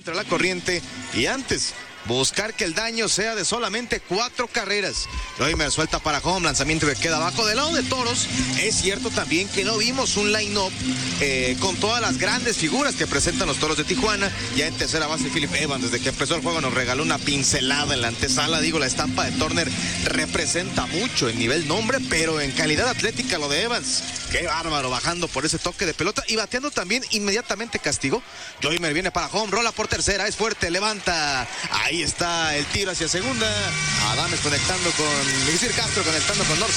contra la corriente y antes buscar que el daño sea de solamente 4 carreras. Joymer suelta para home, lanzamiento que queda abajo. Del lado de Toros, es cierto también que no vimos un line-up con todas las grandes figuras que presentan los Toros de Tijuana. Ya en tercera base, Philip Evans, desde que empezó el juego, nos regaló una pincelada en la antesala. Digo, la estampa de Turner representa mucho en nivel nombre, pero en calidad atlética lo de Evans. Qué bárbaro, bajando por ese toque de pelota y bateando también, inmediatamente castigó. Joymer viene para home, rola por tercera, es fuerte, levanta. Ahí está el tiro hacia segunda. Adames conectando con Luis Castro, conectando con Norza.